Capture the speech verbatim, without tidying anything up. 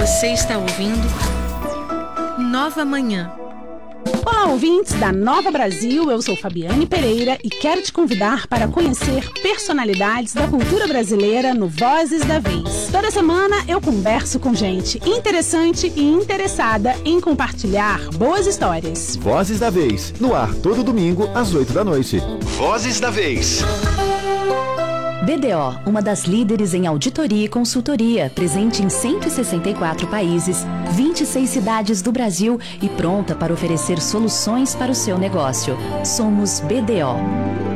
Você está ouvindo Nova Manhã. Olá, ouvintes da Nova Brasil, eu sou Fabiane Pereira e quero te convidar para conhecer personalidades da cultura brasileira no Vozes da Vez. Toda semana eu converso com gente interessante e interessada em compartilhar boas histórias. Vozes da Vez, no ar todo domingo às oito da noite. Vozes da Vez. B D O, uma das líderes em auditoria e consultoria, presente em cento e sessenta e quatro países, vinte e seis cidades do Brasil e pronta para oferecer soluções para o seu negócio. Somos B D O.